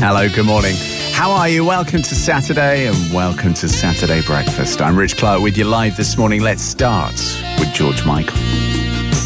Hello, good morning. How are you? Welcome to Saturday and welcome to Saturday Breakfast. I'm Rich Clark with you live this morning. Let's start with George Michael.